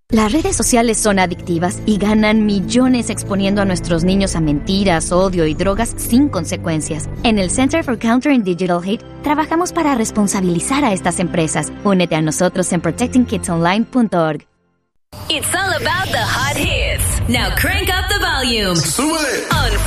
Las redes sociales son adictivas y ganan millones exponiendo a nuestros niños a mentiras, odio y drogas sin consecuencias. En el Center for Countering Digital Hate, trabajamos para responsabilizar a estas empresas. Únete a nosotros en protectingkidsonline.org. It's all about the hot hits. Now crank up the volume. ¡Súbele! On